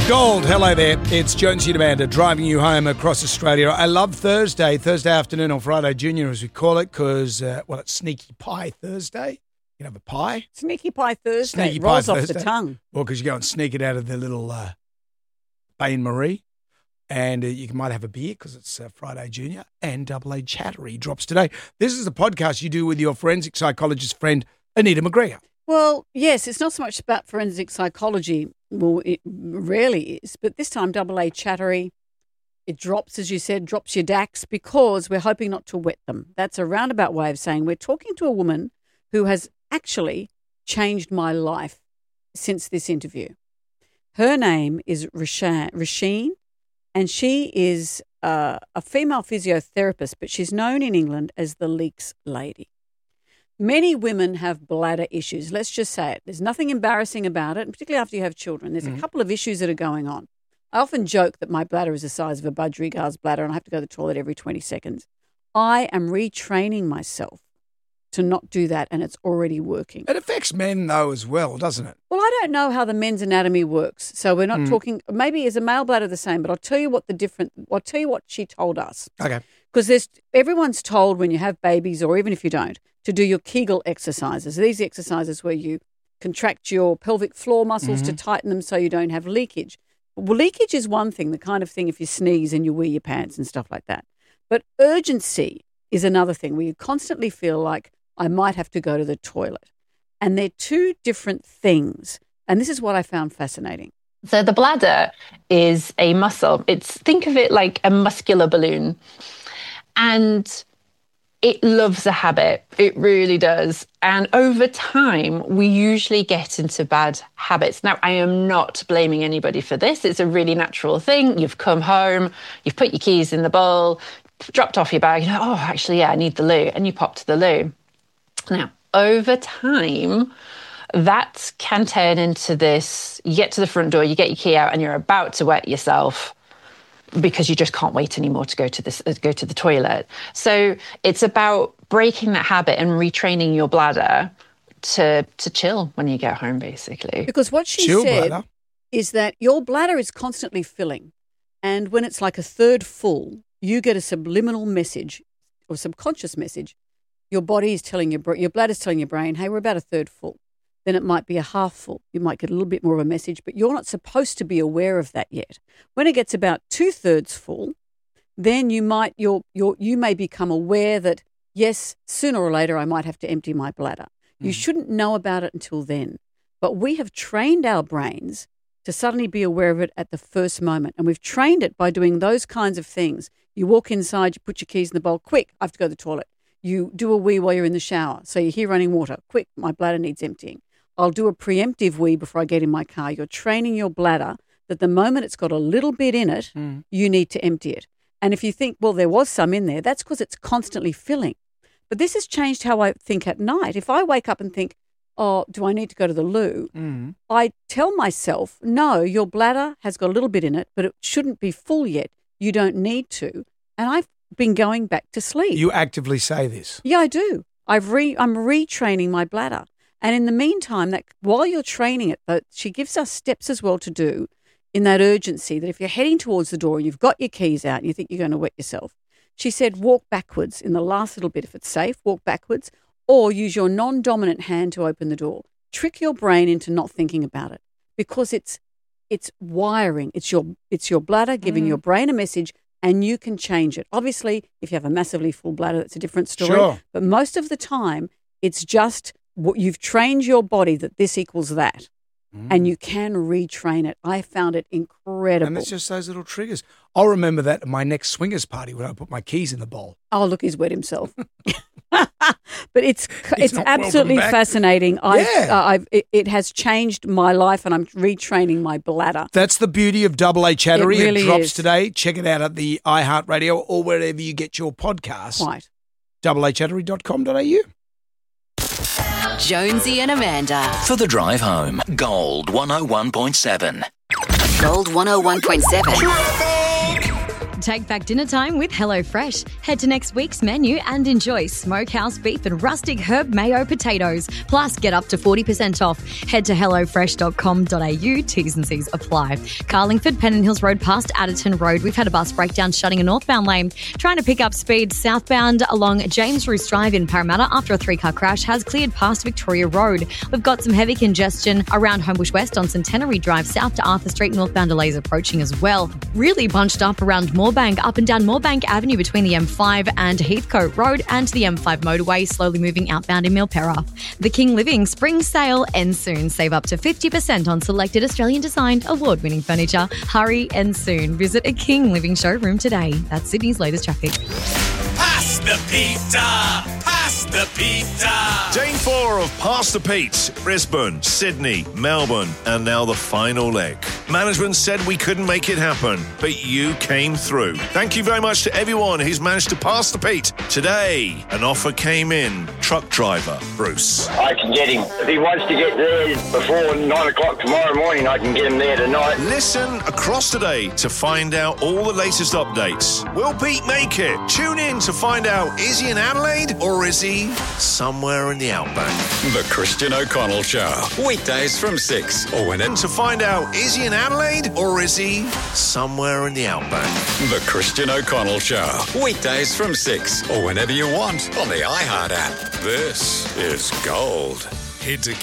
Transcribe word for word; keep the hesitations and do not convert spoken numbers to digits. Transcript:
Gold, hello there. It's Jonesy and Amanda driving you home across Australia. I love Thursday, Thursday afternoon or Friday Junior as we call it because, uh, well, it's Sneaky Pie Thursday. You can have a pie. Sneaky Pie Thursday. Sneaky Rolls Pie off Thursday. the tongue. Well, because you go and sneak it out of the little uh, Bain Marie. And uh, you might have a beer because it's uh, Friday Junior. And Double A Chattery drops today. This is the podcast you do with your forensic psychologist friend, Anita McGregor. Well, yes, it's not so much about forensic psychology. Well, it rarely is. But this time, Double A Chattery, it drops, as you said, drops your D A Cs because we're hoping not to wet them. That's a roundabout way of saying we're talking to a woman who has actually changed my life since this interview. Her name is Rashan, Rasheen, and she is uh, a female physiotherapist, but she's known in England as the Leaks Lady. Many women have bladder issues. Let's just say it. There's nothing embarrassing about it, and particularly after you have children. There's mm-hmm. a couple of issues that are going on. I often joke that my bladder is the size of a budgerigars bladder and I have to go to the toilet every twenty seconds. I am retraining myself to not do that, and it's already working. It affects men, though, as well, doesn't it? Well, I don't know how the men's anatomy works, so we're not mm. talking. Maybe is a male bladder the same, but I'll tell you what the different. I'll tell you what she told us. Okay. Because there's everyone's told when you have babies, or even if you don't, to do your Kegel exercises. These are exercises where you contract your pelvic floor muscles mm-hmm. to tighten them so you don't have leakage. Well, leakage is one thing, the kind of thing if you sneeze and you wear your pants and stuff like that. But urgency is another thing where you constantly feel like I might have to go to the toilet. And they're two different things. And this is what I found fascinating. So the bladder is a muscle. It's think of it like a muscular balloon. And it loves a habit. It really does. And over time, we usually get into bad habits. Now, I am not blaming anybody for this. It's a really natural thing. You've come home, you've put your keys in the bowl, dropped off your bag, you know, oh, actually, yeah, I need the loo. And you pop to the loo. Now, over time, that can turn into this, you get to the front door, you get your key out and you're about to wet yourself because you just can't wait anymore to go to this, uh, go to the toilet. So it's about breaking that habit and retraining your bladder to to chill when you get home, basically. Because what she chill said bladder. is that your bladder is constantly filling. And when it's like a third full, you get a subliminal message or subconscious message. Your body is telling your, your bladder is telling your brain, hey, we're about a third full. Then it might be a half full. You might get a little bit more of a message, but you're not supposed to be aware of that yet. When it gets about two thirds full, then you might you're, you're, you may become aware that, yes, sooner or later I might have to empty my bladder. Mm. You shouldn't know about it until then. But we have trained our brains to suddenly be aware of it at the first moment. And we've trained it by doing those kinds of things. You walk inside, you put your keys in the bowl, quick, I have to go to the toilet. You do a wee while you're in the shower. So you hear running water, quick, my bladder needs emptying. I'll do a preemptive wee before I get in my car. You're training your bladder that the moment it's got a little bit in it, mm. you need to empty it. And if you think, well, there was some in there, that's because it's constantly filling. But this has changed how I think at night. If I wake up and think, oh, do I need to go to the loo? Mm. I tell myself, no, your bladder has got a little bit in it, but it shouldn't be full yet. You don't need to. And I've been going back to sleep. You actively say this? Yeah, I do. I've re- I'm retraining my bladder. And in the meantime, that while you're training it, but she gives us steps as well to do in that urgency that if you're heading towards the door and you've got your keys out and you think you're going to wet yourself, she said walk backwards in the last little bit if it's safe, walk backwards, or use your non-dominant hand to open the door. Trick your brain into not thinking about it because it's it's wiring. It's your it's your bladder giving mm. your brain a message and you can change it. Obviously, if you have a massively full bladder, that's a different story. Sure. But most of the time, it's just you've trained your body that this equals that, mm. and you can retrain it. I found it incredible. And it's just those little triggers. I'll remember that at my next swingers party when I put my keys in the bowl. Oh, look, he's wet himself. But it's he's it's absolutely fascinating. I've, yeah. uh, I've, it, it has changed my life, and I'm retraining my bladder. That's the beauty of Double A Chattery. It really it drops is. today. Check it out at the iHeartRadio or wherever you get your podcasts. Quite. double a chattery dot com dot a u. Jonesy and Amanda. For the drive home, Gold one oh one point seven. Gold one oh one point seven. Take back dinner time with HelloFresh. Head to next week's menu and enjoy smokehouse beef and rustic herb mayo potatoes. Plus, get up to forty percent off. Head to hello fresh dot com dot a u. T's and C's apply. Carlingford, Pennant Hills Road past Adderton Road. We've had a bus breakdown shutting a northbound lane. Trying to pick up speed southbound along James Roos Drive in Parramatta after a three-car crash has cleared past Victoria Road. We've got some heavy congestion around Homebush West on Centenary Drive south to Arthur Street. Northbound delays approaching as well. Really bunched up around Moorebank, up and down Moorebank Avenue between the M five and Heathcote Road and the M five motorway, slowly moving outbound in Milperra. The King Living Spring Sale ends soon. Save up to fifty percent on selected Australian-designed, award-winning furniture. Hurry and soon. Visit a King Living showroom today. That's Sydney's latest traffic. Pass the pizza! Pass the pizza! Day four of Pass the Pete. Brisbane, Sydney, Melbourne, and now the final leg. Management said we couldn't make it happen, but you came through. Thank you very much to everyone who's managed to pass the Pete. Today, an offer came in. Truck driver, Bruce. I can get him. If he wants to get there before nine o'clock tomorrow morning, I can get him there tonight. Listen across today to find out all the latest updates. Will Pete make it? Tune in to find out, is he in Adelaide or is he somewhere in the outback? The Christian O'Connell Show. Weekdays from six or whenever. To find out, is he in Adelaide or is he somewhere in the outback? The Christian O'Connell Show. Weekdays from six or whenever you want on the iHeart app. This is gold. Head to